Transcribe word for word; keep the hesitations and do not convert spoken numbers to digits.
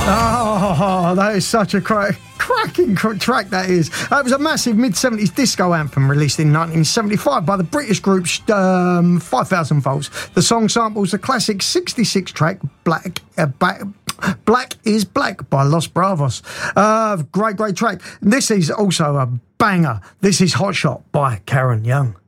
Oh, that is such a crack, cracking cr- track that is. That was a massive mid-seventies disco anthem released in nineteen seventy-five by the British group um, five thousand Volts. The song samples the classic sixty-six track Black uh, ba- Black is Black by Los Bravos. Uh, great, great track. This is also a banger. This is Hot Shot by Karen Young.